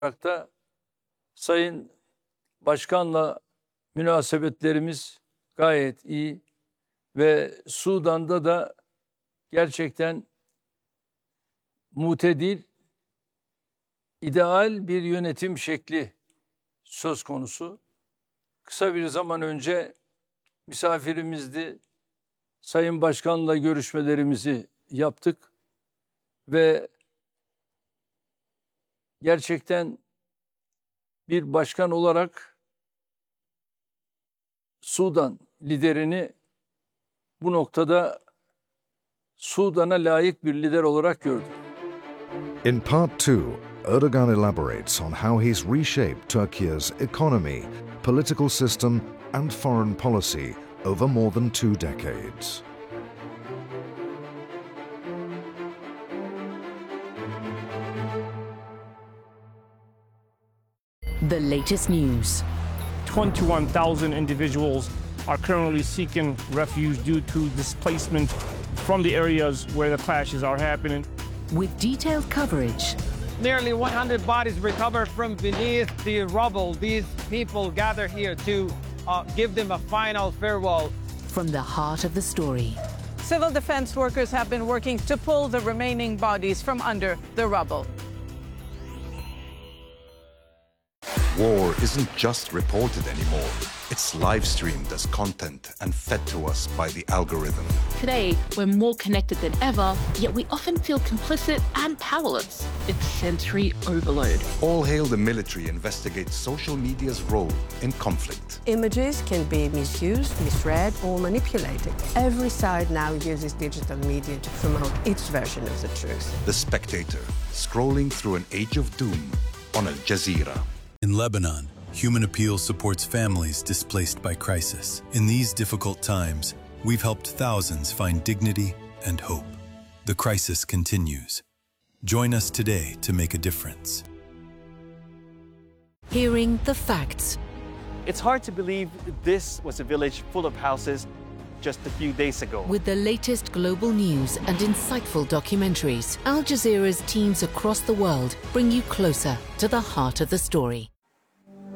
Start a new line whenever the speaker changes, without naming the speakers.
olarak da Sayın Başkan'la münasebetlerimiz gayet iyi ve Sudan'da da gerçekten mutedil, ideal bir yönetim şekli söz konusu. Kısa bir zaman önce misafirimizdi. Sayın Başkan'la görüşmelerimizi yaptık ve gerçekten bir başkan olarak Sudan liderini bu noktada Sudan'a layık bir lider olarak gördüm.
In part 2, Erdogan elaborates on how he's reshaped Turkey's economy, political system and foreign policy over more than 2 decades.
The latest news.
21,000 individuals are currently seeking refuge due to displacement from the areas where the clashes are happening.
With detailed coverage.
Nearly 100 bodies recovered from beneath the rubble. These people gather here to give them a final farewell.
From the heart of the story.
Civil defense workers have been working to pull the remaining bodies from under the rubble.
War isn't just reported anymore. It's live-streamed as content and fed to us by the algorithm.
Today, we're more connected than ever, yet we often feel complicit and powerless. It's sensory overload.
All Hail the military investigates social media's role in conflict.
Images can be misused, misread, or manipulated. Every side now uses digital media to promote its version of the truth.
The Spectator, scrolling through an age of doom on Al Jazeera.
In Lebanon, Human Appeal supports families displaced by crisis. In these difficult times, we've helped thousands find dignity and hope. The crisis continues. Join us today to make a difference.
Hearing the facts.
It's hard to believe this was a village full of houses just a few days ago.
With the latest global news and insightful documentaries, Al Jazeera's teams across the world bring you closer to the heart of the story.